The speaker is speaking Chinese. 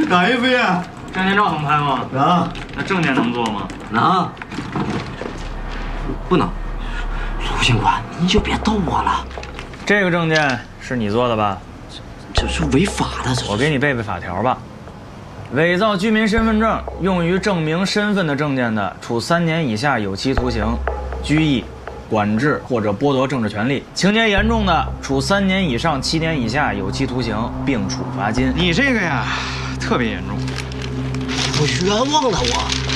哪一飞啊？ 证件照能拍吗？ 能。 那证件能做吗？ 能。不能。陆警官，你就别逗我了。 这个证件是你做的吧？ 这是违法的。 我给你背背法条吧。伪造居民身份证用于证明身份的证件的，处3年以下有期徒刑、拘役、管制或者剥夺政治权利；情节严重的，处3年以上7年以下有期徒刑，并处罚金。 你这个呀，特别严重。 我冤枉了我。